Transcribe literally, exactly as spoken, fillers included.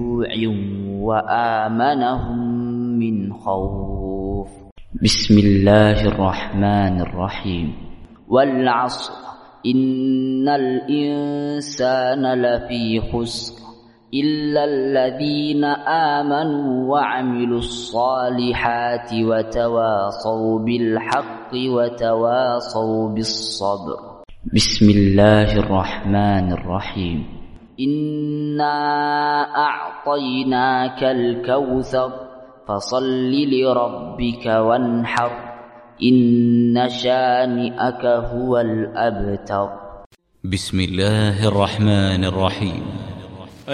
وآمنهم من خوف. بسم الله الرحمن الرحيم. والعصر إن الإنسان لفي خسر إلا الذين آمنوا وعملوا الصالحات وتواصوا بالحق وتواصوا بالصبر. بسم الله الرحمن الرحيم. إنا أعطيناك الكوثر فصل لربك وانحر إن شانئك هو الأبتر. بسم الله الرحمن الرحيم.